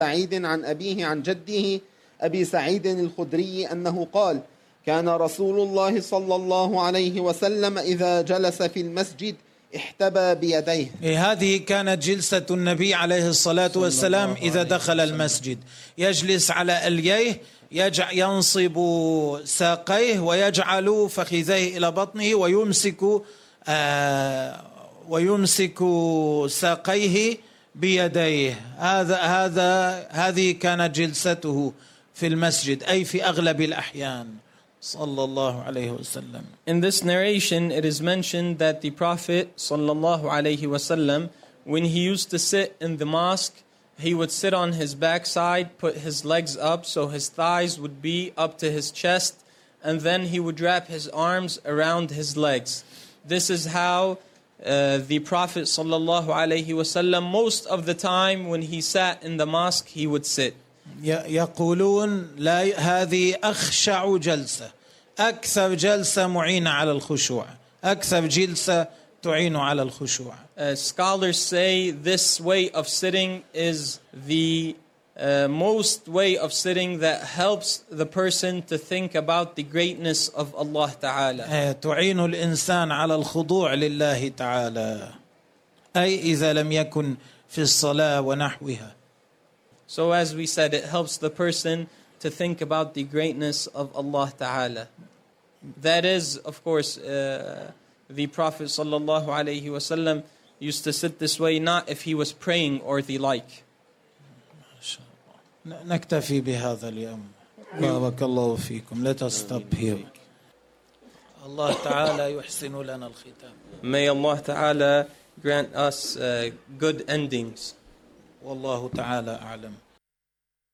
سعيد عن أبيه عن جده أبي سعيد الخدري أنه قال: كان رسول الله صلى الله عليه وسلم إذا جلس في المسجد احتبى بيديه. هذه كانت جلسة النبي عليه الصلاة والسلام إذا دخل المسجد، يجلس على ألييه، ينصب ساقيه ويجعل فخذيه إلى بطنه ويمسك ساقيه بيديه. هذه كانت جلسته في المسجد، أي في أغلب الأحيان صلى الله عليه وسلم. In this narration, it is mentioned that the Prophet sallallahu alaihi wasallam, when he used to sit in the mosque, he would sit on his backside, put his legs up so his thighs would be up to his chest, and then he would wrap his arms around his legs. This is how the Prophet sallallahu alaihi wasallam, most of the time when he sat in the mosque, he would sit. يقولون هذه أخشع جلسة، أكثر جلسة معينة على الخشوع، أكثر جلسة تعين على الخشوع. Scholars say this way of sitting is the most way of sitting that helps the person to think about the greatness of Allah Ta'ala. تعين الإنسان على الخضوع لله تعالى، أي إذا لم يكن في الصلاة ونحوها. So as we said, it helps the person to think about the greatness of Allah Ta'ala. That is, of course, the Prophet sallallahu alaihi wasallam used to sit this way, not if he was praying or the like. نكتفي بهذا اليوم. بارك الله فيكم. Let us stop here. الله تعالى يحسن لنا الختام. May Allah Ta'ala grant us good endings. والله تعالى أعلم.